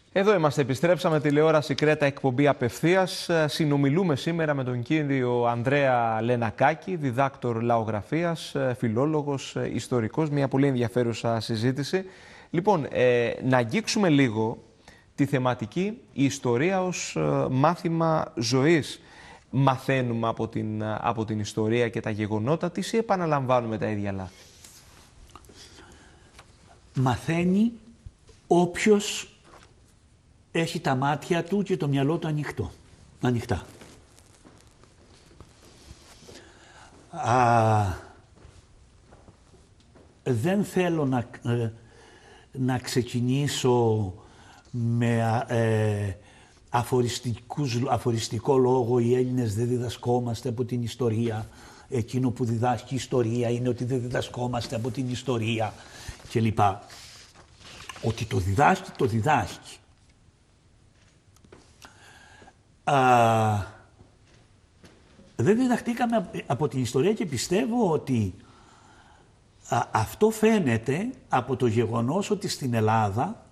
Εδώ είμαστε, επιστρέψαμε τηλεόραση Κρέτα, εκπομπή απευθείας. Συνομιλούμε σήμερα με τον κύριο Ανδρέα Λενακάκη, διδάκτορ λαογραφίας, φιλόλογος, ιστορικός, μια πολύ ενδιαφέρουσα συζήτηση. Λοιπόν, να αγγίξουμε λίγο τη θεματική η ιστορία ως μάθημα ζωής. Μαθαίνουμε από την ιστορία και τα γεγονότα της ή επαναλαμβάνουμε τα ίδια λάθη? Μαθαίνει όποιος έχει τα μάτια του και το μυαλό του ανοιχτά. Δεν θέλω να ξεκινήσω με αφοριστικό λόγο οι Έλληνες δεν διδασκόμαστε από την ιστορία. Εκείνο που διδάσκει η ιστορία είναι ότι δεν διδασκόμαστε από την ιστορία κλπ. Ότι το διδάσκει, το διδάσκει. Δεν διδαχτήκαμε από την ιστορία και πιστεύω ότι αυτό φαίνεται από το γεγονός ότι στην Ελλάδα